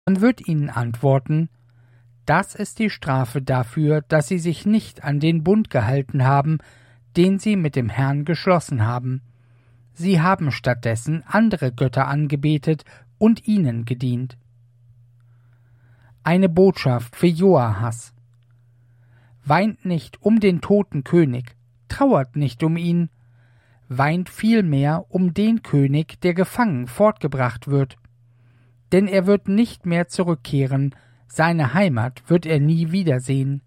Man wird ihnen antworten: Das ist die Strafe dafür, dass sie sich nicht an den Bund gehalten haben, den sie mit dem Herrn geschlossen haben. Sie haben stattdessen andere Götter angebetet und ihnen gedient. Eine Botschaft für Joahas. Weint nicht um den toten König, trauert nicht um ihn, weint vielmehr um den König, der gefangen fortgebracht wird. Denn er wird nicht mehr zurückkehren, seine Heimat wird er nie wiedersehen.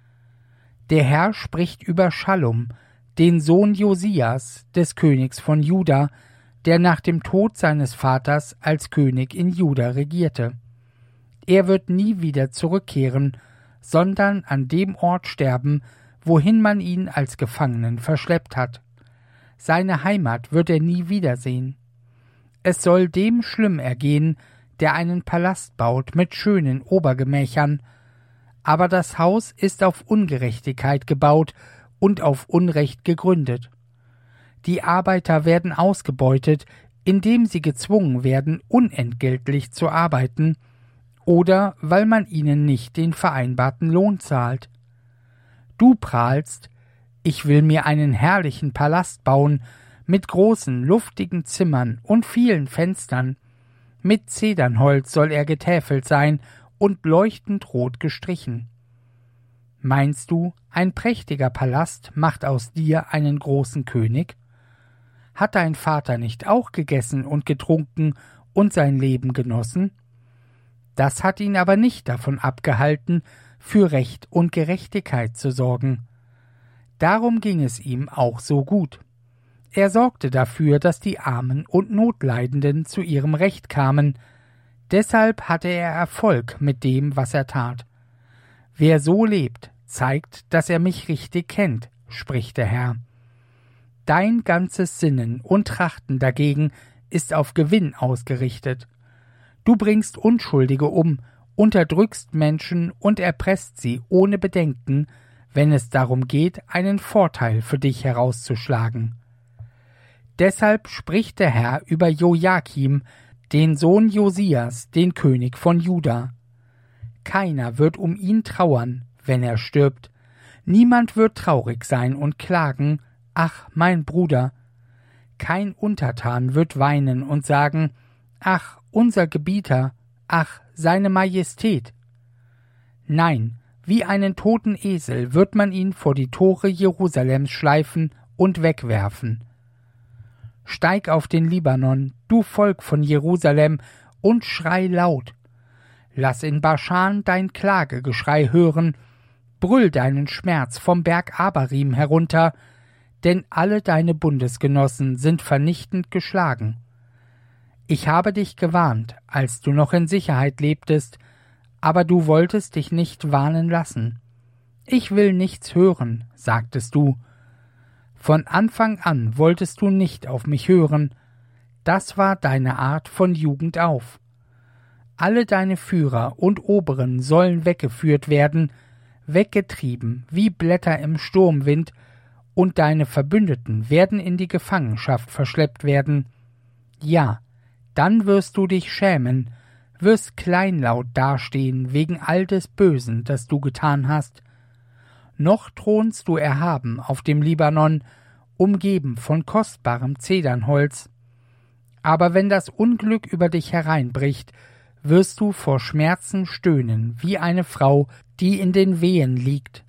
Der Herr spricht über Schallum, den Sohn Josias, des Königs von Juda, der nach dem Tod seines Vaters als König in Juda regierte. Er wird nie wieder zurückkehren, sondern an dem Ort sterben, wohin man ihn als Gefangenen verschleppt hat. Seine Heimat wird er nie wiedersehen. Es soll dem schlimm ergehen, der einen Palast baut mit schönen Obergemächern, aber das Haus ist auf Ungerechtigkeit gebaut und auf Unrecht gegründet. Die Arbeiter werden ausgebeutet, indem sie gezwungen werden, unentgeltlich zu arbeiten, oder weil man ihnen nicht den vereinbarten Lohn zahlt. Du prahlst: Ich will mir einen herrlichen Palast bauen, mit großen, luftigen Zimmern und vielen Fenstern. Mit Zedernholz soll er getäfelt sein und leuchtend rot gestrichen. Meinst du, ein prächtiger Palast macht aus dir einen großen König? Hat dein Vater nicht auch gegessen und getrunken und sein Leben genossen? Das hat ihn aber nicht davon abgehalten, für Recht und Gerechtigkeit zu sorgen. Darum ging es ihm auch so gut. Er sorgte dafür, dass die Armen und Notleidenden zu ihrem Recht kamen. Deshalb hatte er Erfolg mit dem, was er tat. Wer so lebt, zeigt, dass er mich richtig kennt, spricht der Herr. Dein ganzes Sinnen und Trachten dagegen ist auf Gewinn ausgerichtet. Du bringst Unschuldige um, unterdrückst Menschen und erpresst sie ohne Bedenken, wenn es darum geht, einen Vorteil für dich herauszuschlagen. Deshalb spricht der Herr über Joachim, den Sohn Josias, den König von Juda. Keiner wird um ihn trauern, wenn er stirbt. Niemand wird traurig sein und klagen: Ach, mein Bruder. Kein Untertan wird weinen und sagen: Ach, unser Gebieter, ach, seine Majestät. Nein, wie einen toten Esel wird man ihn vor die Tore Jerusalems schleifen und wegwerfen. Steig auf den Libanon, du Volk von Jerusalem, und schrei laut. Lass in Baschan dein Klagegeschrei hören, brüll deinen Schmerz vom Berg Abarim herunter, denn alle deine Bundesgenossen sind vernichtend geschlagen. Ich habe dich gewarnt, als du noch in Sicherheit lebtest, aber du wolltest dich nicht warnen lassen. Ich will nichts hören, sagtest du. Von Anfang an wolltest du nicht auf mich hören, das war deine Art von Jugend auf. Alle deine Führer und Oberen sollen weggeführt werden, weggetrieben wie Blätter im Sturmwind, und deine Verbündeten werden in die Gefangenschaft verschleppt werden. Ja, dann wirst du dich schämen, wirst kleinlaut dastehen wegen all des Bösen, das du getan hast. Noch thronst du erhaben auf dem Libanon, umgeben von kostbarem Zedernholz. Aber wenn das Unglück über dich hereinbricht, wirst du vor Schmerzen stöhnen wie eine Frau, die in den Wehen liegt.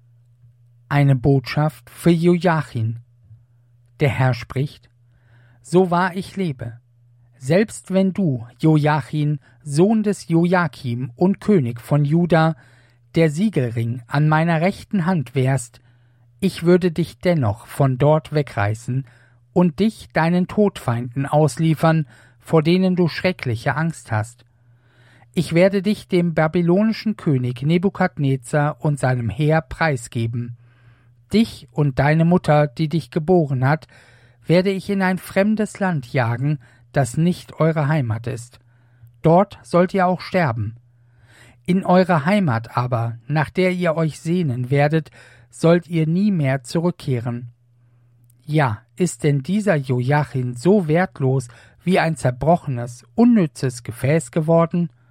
Eine Botschaft für Joachim. Der Herr spricht: So wahr ich lebe, selbst wenn du, Joachim, Sohn des Joachim und König von Juda, der Siegelring an meiner rechten Hand wärst, ich würde dich dennoch von dort wegreißen und dich deinen Todfeinden ausliefern, vor denen du schreckliche Angst hast. Ich werde dich dem babylonischen König Nebukadnezar und seinem Heer preisgeben. Dich und deine Mutter, die dich geboren hat, werde ich in ein fremdes Land jagen, das nicht eure Heimat ist. Dort sollt ihr auch sterben. In eure Heimat aber, nach der ihr euch sehnen werdet, sollt ihr nie mehr zurückkehren. Ja, ist denn dieser Joachim so wertlos wie ein zerbrochenes, unnützes Gefäß geworden?